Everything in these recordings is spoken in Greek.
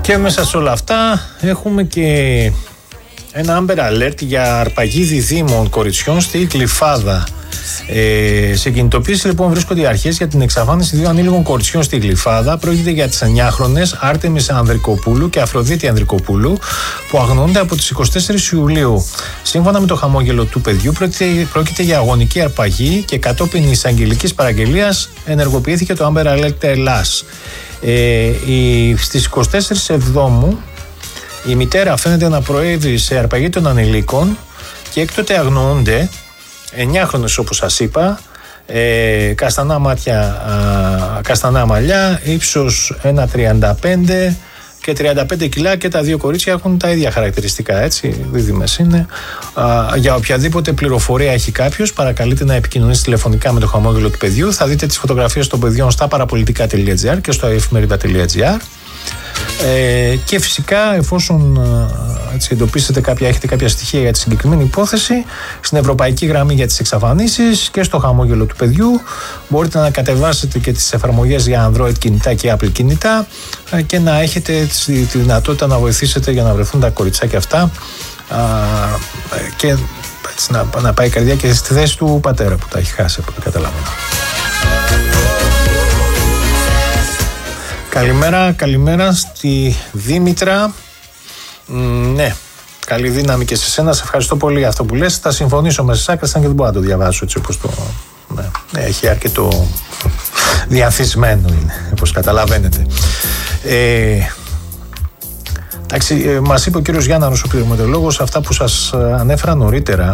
Και μέσα σε όλα αυτά έχουμε και ένα Amber Alert για αρπαγή διδήμων κοριτσιών στη Γλυφάδα. Σε κινητοποίηση λοιπόν βρίσκονται οι αρχές για την εξαφάνιση δύο ανήλικων κοριτσιών στη Γλυφάδα. Πρόκειται για τις 9χρονες Άρτεμις Ανδρικοπούλου και Αφροδίτη Ανδρικοπούλου, που αγνοούνται από τις 24 Ιουλίου. Σύμφωνα με το χαμόγελο του παιδιού, πρόκειται για αγωνική αρπαγή και κατόπιν εισαγγελικής παραγγελίας ενεργοποιήθηκε το Amber Alert Ελλάς. Στις 24 Εβδόμου η μητέρα φαίνεται να προέβη σε αρπαγή των ανηλίκων και έκτοτε αγνοούνται 9χρονες, όπως σας είπα, καστανά μάτια, καστανά μαλλιά, ύψος 1,35 και 35 κιλά, και τα δύο κορίτσια έχουν τα ίδια χαρακτηριστικά, έτσι, δίδυμες είναι. Για οποιαδήποτε πληροφορία έχει κάποιος, παρακαλείται να επικοινωνήσει τηλεφωνικά με το χαμόγελο του παιδιού. Θα δείτε τις φωτογραφίες των παιδιών στα παραπολιτικά.gr και στο εφημερίδα.gr. Και φυσικά, εφόσον έτσι, εντοπίσετε έχετε κάποια στοιχεία για τη συγκεκριμένη υπόθεση, στην Ευρωπαϊκή Γραμμή για τις Εξαφανίσεις και στο χαμόγελο του παιδιού μπορείτε να κατεβάσετε και τις εφαρμογές για Android κινητά και Apple κινητά και να έχετε τη δυνατότητα να βοηθήσετε για να βρεθούν τα κοριτσάκια αυτά και έτσι, να πάει η καρδιά και στη θέση του πατέρα που τα έχει χάσει, από ό,τι καταλαβαίνω. Καλημέρα στη Δήμητρα. Ναι, καλή δύναμη και σε σένα. Σε ευχαριστώ πολύ αυτό που λες. Θα συμφωνήσω με εσάς, άκρασαν και δεν μπορώ να το διαβάσω έτσι όπως το... Ναι, έχει αρκετό διαθυσμένο είναι, όπως καταλαβαίνετε. Εντάξει, μας είπε ο κύριος Γιάνναρος, ο πυρομετεωρολόγος, αυτά που σας ανέφερα νωρίτερα.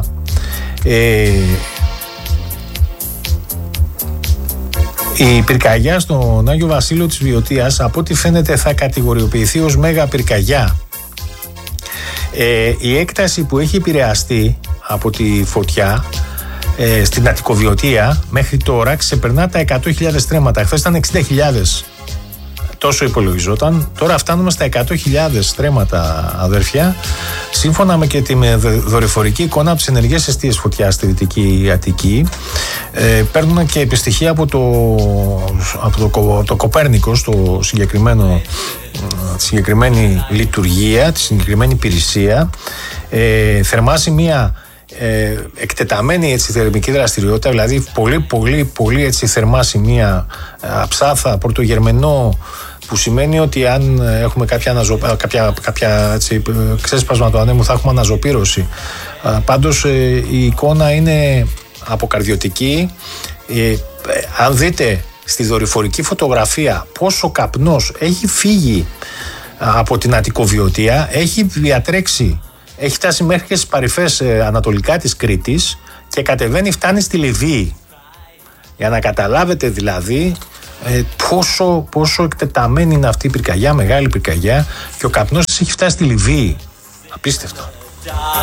Η πυρκαγιά στον Άγιο Βασίλειο της Βιωτίας, από ό,τι φαίνεται, θα κατηγοριοποιηθεί ως μέγα πυρκαγιά. Η έκταση που έχει επηρεαστεί από τη φωτιά στην Αττικοβιωτία μέχρι τώρα ξεπερνά τα 100.000 στρέμματα. Χθες ήταν 60.000. Τόσο υπολογιζόταν. Τώρα φτάνουμε στα 100.000 στρέμματα, αδέρφια. Σύμφωνα με και τη δορυφορική εικόνα από τις ενεργές εστίες φωτιάς στη Δυτική Αττική, παίρνουν και επιστοιχεία από το Κοπέρνικος, το τη συγκεκριμένη λειτουργία, τη συγκεκριμένη υπηρεσία. Θερμά σημεία, εκτεταμένη έτσι, θερμική δραστηριότητα, δηλαδή πολύ έτσι, θερμά σημεία, Ψάθα, Πρωτογερμενό, που σημαίνει ότι αν έχουμε κάποια έτσι, ξέσπασμα του ανέμου θα έχουμε αναζωπήρωση. Πάντως η εικόνα είναι αποκαρδιωτική. Αν δείτε στη δορυφορική φωτογραφία πόσο καπνός έχει φύγει από την Αττικοβιωτία, έχει διατρέξει, έχει φτάσει μέχρι και στις παρυφές ανατολικά της Κρήτης και κατεβαίνει, φτάνει στη Λιβύη. Για να καταλάβετε δηλαδή πόσο εκτεταμένη είναι αυτή η πυρκαγιά, μεγάλη πυρκαγιά, και ο καπνός της έχει φτάσει στη Λιβύη. Απίστευτο.